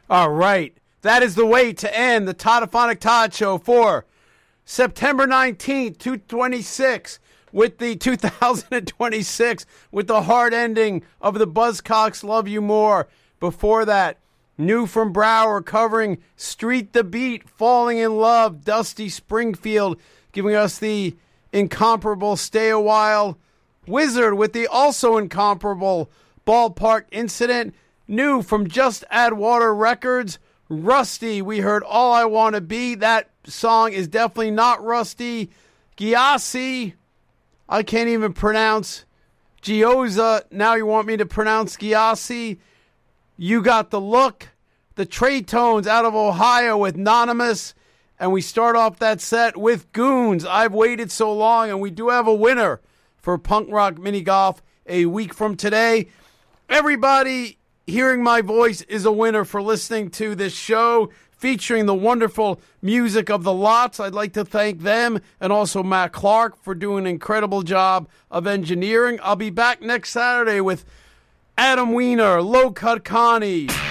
All right. That is the way to end the Toddophonic Todd Show for September 19th, 2026, with the 2026, with the hard ending of the Buzzcocks Love You More. Before that, New from Brower covering Street the Beat, Falling in Love, Dusty Springfield, giving us the incomparable Stay a While. Wizard with the also incomparable Ballpark Incident. New from Just Add Water Records, Rusty, we heard All I Want to Be. That song is definitely not Rusty. Gyasi, I can't even pronounce. Gioza, now you want me to pronounce Gyasi. You Got the Look. The Traytones out of Ohio with Anonymous. And we start off that set with Goons, I've Waited So Long. And we do have a winner for Punk Rock Mini Golf a week from today. Everybody hearing my voice is a winner for listening to this show featuring the wonderful music of the Lots. I'd like to thank them and also Matt Clark for doing an incredible job of engineering. I'll be back next Saturday with Adam Weiner, Low Cut Connie,